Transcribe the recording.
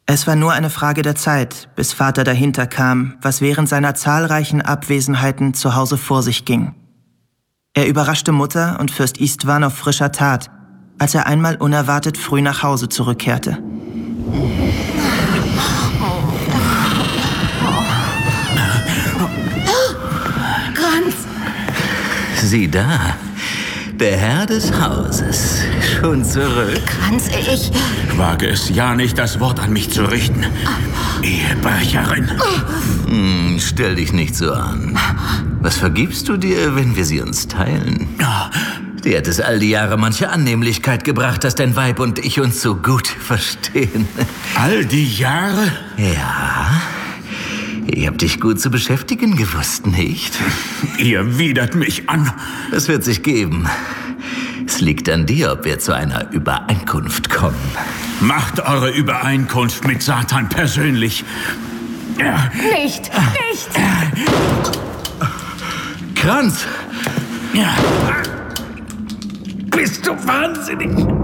Es war nur eine Frage der Zeit, bis Vater dahinter kam, was während seiner zahlreichen Abwesenheiten zu Hause vor sich ging. Er überraschte Mutter und Fürst Istvan auf frischer Tat, als er einmal unerwartet früh nach Hause zurückkehrte. Kranz! Sieh da, der Herr des Hauses, schon zurück. Kranz, ich... Wage es ja nicht, das Wort an mich zu richten. Ehebrecherin. Stell dich nicht so an. Was vergibst du dir, wenn wir sie uns teilen? Dir hat es all die Jahre manche Annehmlichkeit gebracht, dass dein Weib und ich uns so gut verstehen. All die Jahre? Ja, ihr habt dich gut zu beschäftigen gewusst, nicht? Ihr widert mich an. Es wird sich geben. Es liegt an dir, ob wir zu einer Übereinkunft kommen. Macht eure Übereinkunft mit Satan persönlich. Nicht! Kranz! Bist du wahnsinnig?